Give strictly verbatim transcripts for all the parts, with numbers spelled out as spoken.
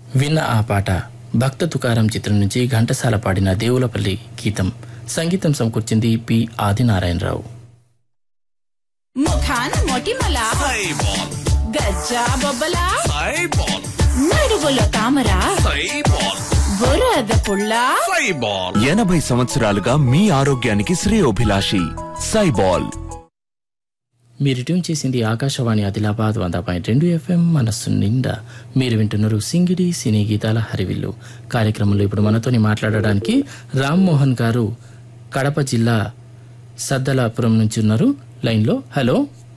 విన్న ఆ పాట భక్త తుకారం చిత్రం నుంచి ఘంటసాల పాడిన దేవులపల్లి గీతం. సంగీతం సమకూర్చింది పి ఆదినారాయణరావు. ముఖాన మొటిమల సైబాల్ గజ్జా బొబ్బల సైబాల్ నడుగులో తామర సైబాల్ బురద పుల్ల సైబాల్ ఎనభై సంవత్సరాలుగా మీ ఆరోగ్యానికి శ్రేయోభిలాషి సైబాల్. మీరు ట్యూన్ చేసింది ఆకాశవాణి ఆదిలాబాద్ వంద పాయింట్ రెండు ఎఫ్ఎం మనస్సు నిండా. మీరు వింటున్నారు సింగిడి సినీ గీతాల హరివిల్లు కార్యక్రమంలో. ఇప్పుడు మనతోని మాట్లాడడానికి రామ్మోహన్ గారు కడప జిల్లా సద్దలాపురం నుంచి ఉన్నారు లైన్లో. హలో,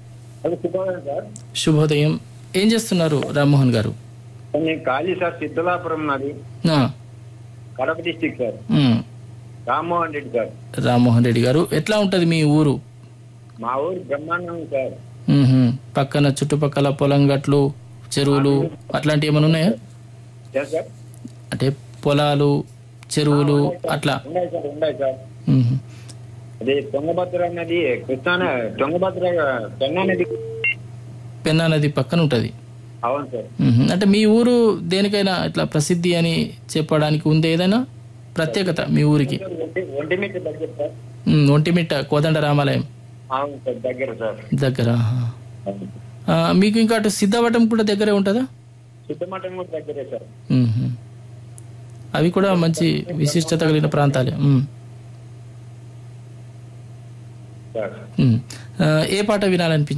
శుభోదయం. ఏం చేస్తున్నారు రామ్మోహన్ గారు? నేను ఖాళీ సార్, సిద్ధలాపురం నాది, ఆ, కడప డిస్టిక్ సార్. ఉమ్, రామ్మోహన్ రెడ్డి సార్. రామ్మోహన్ రెడ్డి గారు, ఎట్లా ఉంటుంది మీ ఊరు? మా ఊరు బ్రహ్మాండం సార్. ఉహుం, పక్కన చుట్టుపక్కల పొలం గట్లు, చెరువులు అట్లాంటివి ఏమైనా ఉన్నాయా? yes sir. అంటే పొలాలు, చెరువులు అట్లా? ఉన్నాయి సార్, ఉన్నాయి సార్. ఉహుం. అదే తుంగభద్ర నది, కృష్ణా న- తుంగభద్ర పెన్నా నది. పెన్నా నది పక్కన ఉంటుంది. అవును సార్. ఉహుం. అంటే మీ ఊరు దేనికైనా ఇట్లా ప్రసిద్ధి అని చెప్పడానికి ఉంది ఏదైనా ప్రత్యేకత మీ ఊరికి? ఒంటి ఒంటిమిట్ట దగ్గర సార్. ఉమ్, ఒంటిమిట్ట కోదండ రామాలయం అవును సార్, దగ్గర సార్. దగ్గర. ఆ, మీకు ఇంకా అటు సిద్ధవటం కూడా దగ్గరే ఉంటుందా? సిద్ధమఠం కూడా దగ్గరే సార్. ఉహుం. అవి కూడా మంచి విశిష్టత కలిగిన ప్రాంతాలే. ఉమ్. సార్ ఉమ్. ఆ, ఏ పాట వినాలనిపించింది?